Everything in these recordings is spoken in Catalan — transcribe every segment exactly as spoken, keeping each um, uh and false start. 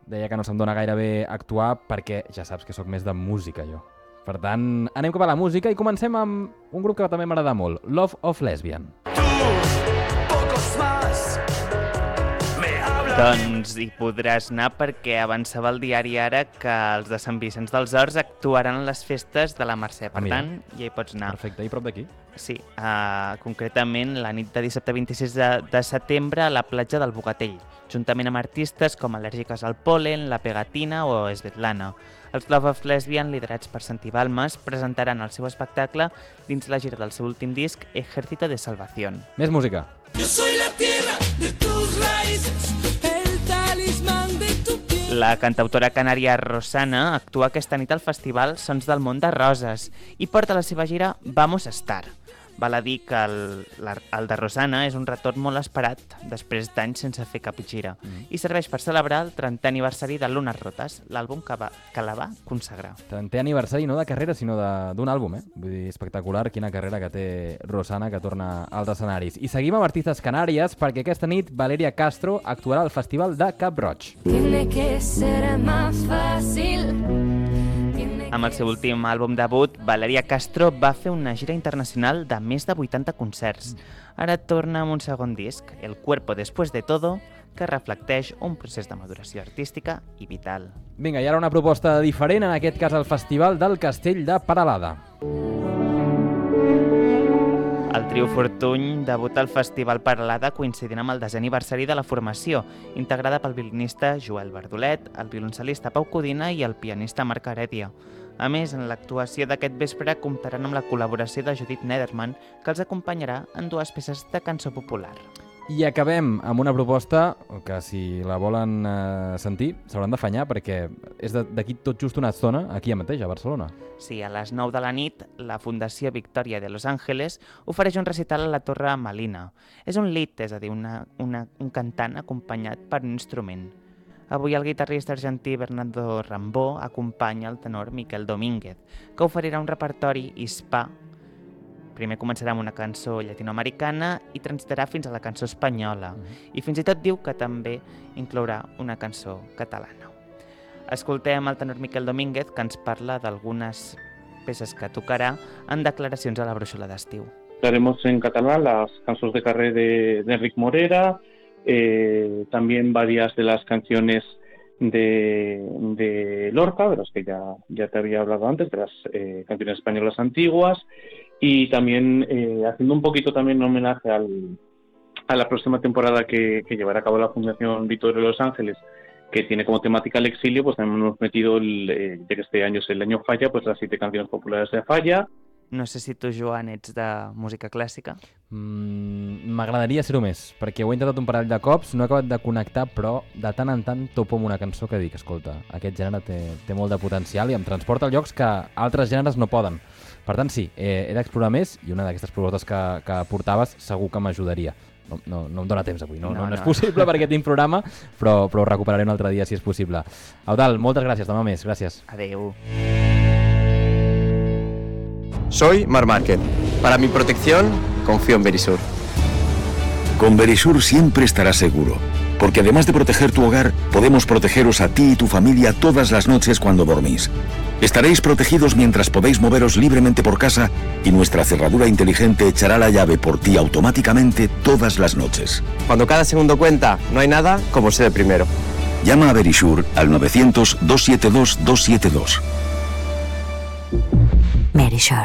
deia que no se'm dona gaire bé actuar perquè ja saps que sóc més de música, jo. Per tant, anem cap a la música i comencem amb un grup que també m'agrada molt, Love of Lesbian. Doncs hi podràs anar perquè avançava el diari Ara que els de Sant Vicenç dels Horts actuaran a les festes de la Mercè. Per Mira. tant, ja hi pots anar. Perfecte, i prop d'aquí? Sí, uh, concretament la nit de dissabte vint-i-sis de, de setembre a la platja del Bogatell, juntament amb artistes com Al·lèrgiques al Pol·len, La Pegatina o Svetlana. Els Love of Lesbian, liderats per Santi Balmes, presentaran el seu espectacle dins la gira del seu últim disc, Ejército de Salvación. Més música. Yo soy la tierra de tus raíces, el talismán de tu piel. La cantautora canària Rosana actua aquesta nit al festival Sons del Món de Roses i porta la seva gira Vamos a Estar. Val a dir que el, la, el de Rosana és un retorn molt esperat després d'anys sense fer cap gira mm. i serveix per celebrar el trentè aniversari de Lunes Rotes, l'àlbum que, va, que la va consagrar. trentè aniversari no de carrera, sinó d'un àlbum, eh? Vull dir, espectacular quina carrera que té Rosana, que torna als escenaris. I seguim amb artistes canàries, perquè aquesta nit Valeria Castro actuarà al Festival de Cap Roig. Tiene que ser más fácil. Amb el seu últim àlbum debut, Valeria Castro va fer una gira internacional de més de vuitanta concerts. Ara torna amb un segon disc, El cuerpo después de todo, que reflecteix un procés de maduració artística i vital. Vinga, i ara una proposta diferent, en aquest cas al Festival del Castell de Peralada. El trio Fortuny debuta al Festival Peralada coincidint amb el desè aniversari de la formació, integrada pel violinista Joel Bardolet, el violoncel·lista Pau Codina i el pianista Marc Heredia. A més, en l'actuació d'aquest vespre comptaran amb la col·laboració de Judith Nederman, que els acompanyarà en dues peces de cançó popular. I acabem amb una proposta que, si la volen eh, sentir, s'hauran d'afanyar, perquè és d'aquí tot just una estona, aquí mateix, a Barcelona. Sí, a les nou de la nit, la Fundació Victòria de Los Ángeles ofereix un recital a la Torre Malina. És un lied, és a dir, una, una, un cantant acompanyat per un instrument. Avui el guitarrista argentí Bernardo Rambó acompanya el tenor Miquel Domínguez, que oferirà un repertori hispà. Primer començarà amb una cançó llatinoamericana i transitarà fins a la cançó espanyola. Mm-hmm. I fins i tot diu que també inclourà una cançó catalana. Escoltem el tenor Miquel Domínguez, que ens parla d'algunes peces que tocarà en declaracions a la brúixola d'estiu. Haremos en catalán las canciones de carrer de, de Enric Morera, eh, también varias de las canciones de, de Lorca, de las que ya, ya te había hablado antes, de las eh, canciones españolas antiguas, y también eh, haciendo un poquito también homenaje al, a la próxima temporada que, que llevará a cabo la Fundación Victoria de Los Ángeles, que tiene como temática el exilio, pues también hemos metido, el, eh, ya que este año es el año Falla, pues las siete canciones populares de Falla. No sé si tu, Joan, ets de música clàssica. M'agradaria mm, ser-ho més, perquè ho he intentat un parell de cops, no he acabat de connectar, però de tant en tant topo amb una cançó que dic, escolta, aquest gènere té, té molt de potencial i em transporta a llocs que altres gèneres no poden. Per tant, sí, he, he d'explorar més i una d'aquestes propostes que, que portaves segur que m'ajudaria. No, no, no em dóna temps avui, no, no, no, no és possible perquè tinc programa, però, però ho recuperaré un altre dia si és possible. Eudald, moltes gràcies, demà més, gràcies. Adeu. Soy Mar Márquez. Para mi protección, confío en Verisur. Con Verisur siempre estarás seguro, porque además de proteger tu hogar, podemos protegeros a ti y tu familia todas las noches cuando dormís. Estaréis protegidos mientras podéis moveros libremente por casa y nuestra cerradura inteligente echará la llave por ti automáticamente todas las noches. Cuando cada segundo cuenta, no hay nada como ser el primero. Llama a Verisur al novecientos, dos siete dos, dos siete dos. Verisur.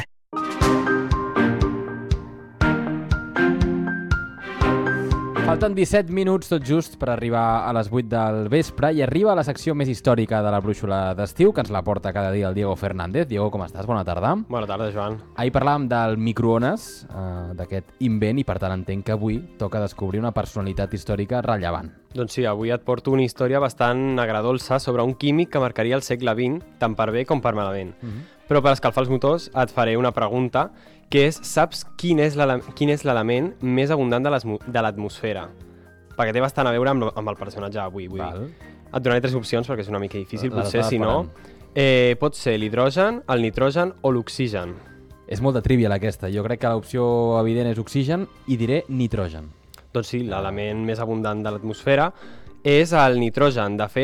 Falten disset minuts tot just per arribar a les vuit del vespre i arriba la secció més històrica de la brúixola d'estiu, que ens la porta cada dia el Diego Fernández. Diego, com estàs? Bona tarda. Bona tarda, Joan. Ahir parlàvem del microones, eh, d'aquest invent, i per tant entenc que avui toca descobrir una personalitat històrica rellevant. Doncs sí, avui et porto una història bastant agradolça sobre un químic que marcaria el segle vint, tant per bé com per malament. Uh-huh. Però per escalfar els motors et faré una pregunta, que és, saps quin és l'element més abundant de l'atmosfera? Perquè té bastant a veure amb, amb el personatge d'avui. Et donaré tres opcions perquè és una mica difícil, la, potser, si no. Eh, pot ser l'hidrogen, el nitrogen o l'oxigen. És molt de trivial aquesta. Jo crec que l'opció evident és oxigen i diré nitrogen. Doncs sí, l'element més abundant de l'atmosfera és el nitrogen. De fet,